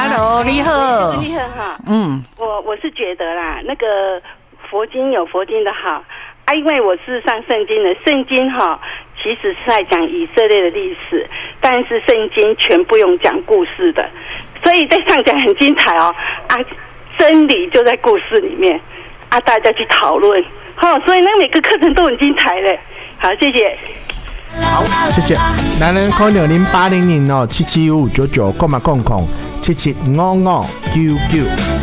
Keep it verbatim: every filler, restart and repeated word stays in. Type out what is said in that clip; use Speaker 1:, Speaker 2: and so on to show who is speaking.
Speaker 1: ，Hello， 你好，
Speaker 2: 你好哈。
Speaker 1: 嗯，
Speaker 2: 我我是觉得啦，那个佛经有佛经的好啊，因为我是上圣经的，圣经哈其实是在讲以色列的历史，但是圣经全部用讲故事的，所以在上讲很精彩哦啊，真理就在故事里面啊，大家去讨论，好，所以那每个课程都很精彩嘞。好，谢谢。
Speaker 3: 好，谢谢。男人可能零八零零哦，七七五九九，购买空空七七五五九九。